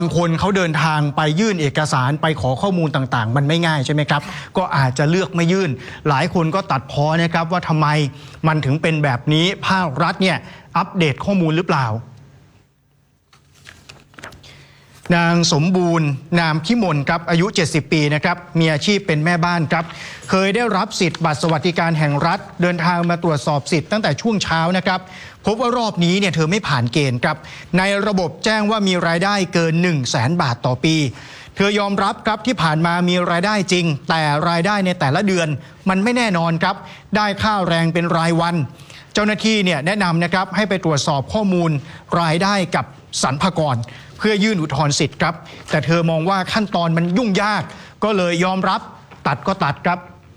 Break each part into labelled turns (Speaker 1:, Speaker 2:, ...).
Speaker 1: บางคนเขาเดินทางไปยื่นเอกสารไปขอข้อมูลต่างๆมันไม่ง่ายใช่ไหมครับก็อาจจะเลือกไม่ยื่นหลายคนก็ตัดพ้อนะครับว่าทำไมมันถึงเป็นแบบนี้ภาครัฐเนี่ยอัปเดตข้อมูลหรือเปล่านางสมบูรณ์นามพิมลครับอายุ70 ปีนะครับมีอาชีพเป็นแม่บ้านครับเคยได้รับสิทธิ์บัตรสวัสดิการแห่งรัฐเดินทางมาตรวจสอบสิทธิ์ตั้งแต่ช่วงเช้านะครับพบว่ารอบนี้เนี่ยเธอไม่ผ่านเกณฑ์ครับในระบบแจ้งว่ามีรายได้เกิน 100,000 บาทต่อปีเธอยอมรับครับที่ผ่านมามีรายได้จริงแต่รายได้ในแต่ละเดือนมันไม่แน่นอนครับได้ค่าแรงเป็นรายวันเจ้าหน้าที่เนี่ยแนะนำนะครับให้ไปตรวจสอบข้อมูลรายได้กับสรรพากรเพื่อยื่นอุทธรณ์สิทธิ์ครับแต่เธอมองว่าขั้นตอนมันยุ่งยากก็เลยยอมรับตัดก็ตัดครับ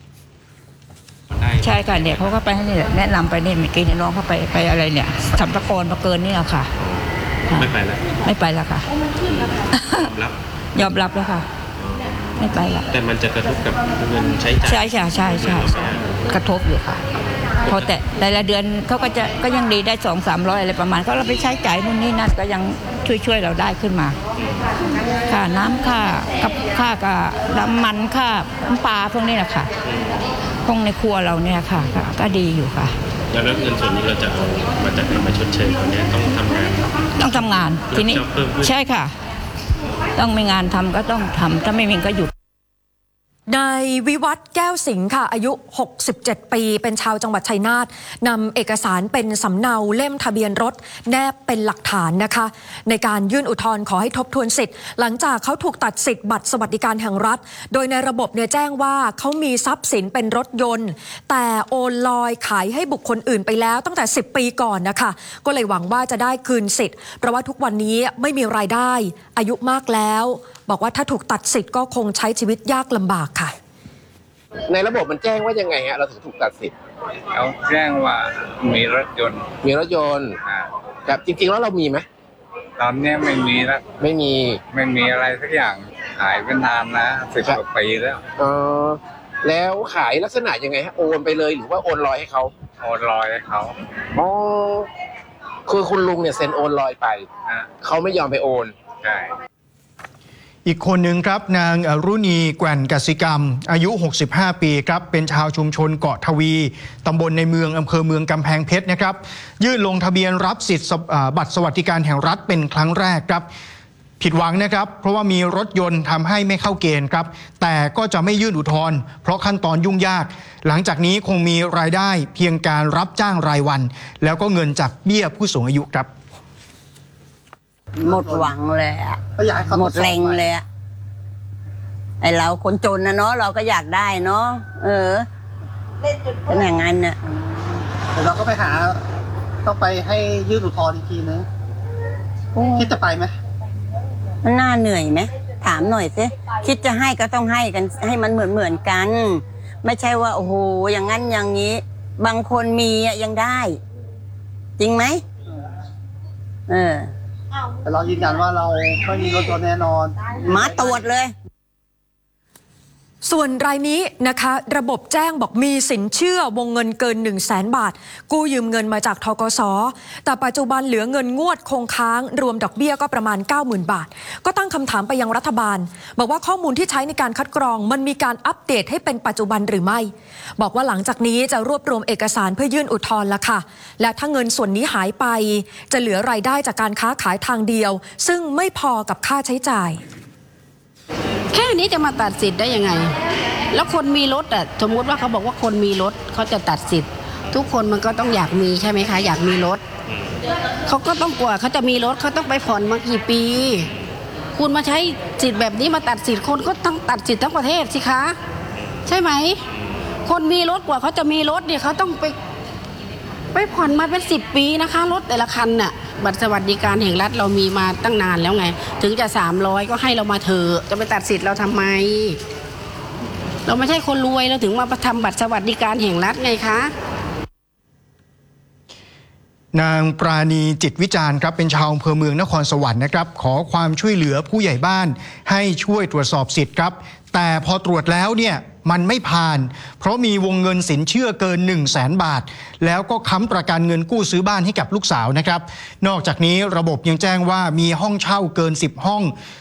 Speaker 2: ใช่ค่ะเนี่ยเขาก็ไปให้แนะนำไปเนี่ยเมื่อกี้น้องเขาไปอะไรเนี่ยสรรพากรมาเกินนี่แหละค่ะ
Speaker 3: ไม่ไปแล้ว
Speaker 2: ไม่ไปแล้วค่ะยอมรับแล้วค่ะไม่ไปแล้ว
Speaker 3: แต่มันจะกระทบกับเงินใช้จ่าย
Speaker 2: ใช่ใช่กระทบอยู่ค่ะพอแต่ละเดือนเขาก็ยังดีได้200-300อะไรประมาณก็เราไปใช้จ่ายนู่นนี่นั่นก็ยังช่วยเราได้ขึ้นมาค่าน้ำค่ากับน้ำมันค่าปลาพวกนี้แหละค่ะพวกในครัวเราเนี่ยค่ะก็ดีอยู่ค่ะ
Speaker 3: แล้วเงินส่วนนี้เราจะเอามาจากไหนมาชดเชยเขาเนี่ยต้องทำงาน
Speaker 2: ทีนี้ใช่ค่ะต้องมีงานทำก็ต้องทำถ้าไม่มีก็หยุด
Speaker 4: นายวิวัฒน์แก้วสิงห์ค่ะอายุ67 ปีเป็นชาวจังหวัดชัยนาทนำเอกสารเป็นสำเนาเล่มทะเบียนรถแนบเป็นหลักฐานนะคะในการยื่นอุทธรณ์ขอให้ทบทวนสิทธิ์หลังจากเขาถูกตัดสิทธิ์บัตรสวัสดิการแห่งรัฐโดยในระบบเนี่ยแจ้งว่าเขามีทรัพย์สินเป็นรถยนต์แต่โอนลอยขายให้บุคคลอื่นไปแล้วตั้งแต่10 ปีก่อนนะคะก็เลยหวังว่าจะได้คืนสิทธิ์เพราะว่าทุกวันนี้ไม่มีรายได้อายุมากแล้วบอกว่าถ้าถูกตัดสิทธิ์ก็คงใช้ชีวิตยากลำบากค่ะ
Speaker 5: ในระบบมันแจ้งว่ายังไงฮะเราถึงถูกตัดสิทธิ์
Speaker 6: เขาแจ้งว่ามีรถยนต์
Speaker 5: ครับจริงๆแล้วเรามีไหม
Speaker 6: ตอนนี้ไม่มีแล้ว
Speaker 5: ไม่
Speaker 6: มีอะไรสักอย่างขายเป็นนานนะ10 กว่าปีแล้ว
Speaker 5: แล้วขายลักษณะยังไงฮะโอนไปเลยหรือว่าโอนลอยให้เขา
Speaker 6: โอนลอยให้เขา
Speaker 5: คือคุณลุงเนี่ยเซ็นโอนลอยไปเขาไม่ยอมไปโอน
Speaker 6: ใช่
Speaker 1: อีกคนหนึ่งครับนางอรุณีแก่นกสิกรรมอายุ65 ปีครับเป็นชาวชุมชนเกาะทวีตำบลในเมืองอำเภอเมืองกำแพงเพชรนะครับยื่นลงทะเบียนรับสิทธิ์บัตรสวัสดิการแห่งรัฐเป็นครั้งแรกครับผิดหวังนะครับเพราะว่ามีรถยนต์ทำให้ไม่เข้าเกณฑ์ครับแต่ก็จะไม่ยื่นอุทธรณ์เพราะขั้นตอนยุ่งยากหลังจากนี้คงมีรายได้เพียงการรับจ้างรายวันแล้วก็เงินจากเบี้ยผู้สูงอายุครับ
Speaker 7: หมดหวังเลยหมดแรงเลยไอเราคนจนนะเนาะเราก็อยากได้เนาะเป็นอย่างนั้นน่ะ
Speaker 8: แต่เราก็ไปหาต้องไปให้ยื่นอุทธรณ์อีกทีนึงคิดจะไปไหม
Speaker 7: มันน่าเหนื่อยไหมถามหน่อยสิคิดจะให้ก็ต้องให้กันให้มันเหมือนกันไม่ใช่ว่าโอ้โหอย่างนั้นอย่างนี้บางคนมียังได้จริงไหม
Speaker 8: แต่เรายืนยันว่าเราไม่มีรถยนต์แน่นอน
Speaker 7: มาตรวจเลย
Speaker 4: ส่วนรายนี้นะคะระบบแจ้งบอกมีสินเชื่อวงเงินเกิน 100,000 บาทกู้ยืมเงินมาจากธกส.แต่ปัจจุบันเหลือเงินงวดคงค้างรวมดอกเบี้ยก็ประมาณ 90,000 บาทก็ตั้งคำถามไปยังรัฐบาลบอกว่าข้อมูลที่ใช้ในการคัดกรองมันมีการอัปเดตให้เป็นปัจจุบันหรือไม่บอกว่าหลังจากนี้จะรวบรวมเอกสารเพื่อยื่นอุทธรณ์ละค่ะและถ้าเงินส่วนนี้หายไปจะเหลือรายได้จากการค้าขายทางเดียวซึ่งไม่พอกับค่าใช้จ่าย
Speaker 2: แค่นี้จะมาตัดสิทธิ์ได้ยังไงแล้วคนมีรถสมมติว่าเขาบอกว่าคนมีรถเขาจะตัดสิทธิ์ทุกคนมันก็ต้องอยากมีใช่ไหมคะอยากมีรถเขาก็ต้องกลัวเขาจะมีรถเขาต้องไปผ่อนมากี่ปีคุณมาใช้สิทธิ์แบบนี้มาตัดสิทธิ์คนก็ต้องตัดสิทธิ์ทั้งประเทศสิคะใช่ไหมคนมีรถกว่าเขาจะมีรถเนี่ยเขาต้องไปผ่อนมาเป็น10 ปีนะคะรถแต่ละคันน่ะบัตรสวัสดิการแห่งรัฐเรามีมาตั้งนานแล้วไงถึงจะ300ก็ให้เรามาเถอะจะไปตัดสิทธิ์เราทำไมเราไม่ใช่คนรวยเราถึงมาทำบัตรสวัสดิการแห่งรัฐไงคะ
Speaker 1: นางปราณีจิตวิจารณ์ครับเป็นชาวอำเภอเมืองนครสวรรค์นะครับขอความช่วยเหลือผู้ใหญ่บ้านให้ช่วยตรวจสอบสิทธิ์ครับแต่พอตรวจแล้วเนี่ยมันไม่ผ่านเพราะมีวงเงินสินเชื่อเกิน 100,000 บาทแล้วก็ค้ำประกันเงินกู้ซื้อบ้านให้กับลูกสาวนะครับนอกจากนี้ระบบยังแจ้งว่ามีห้องเช่าเกิน10 ห้อง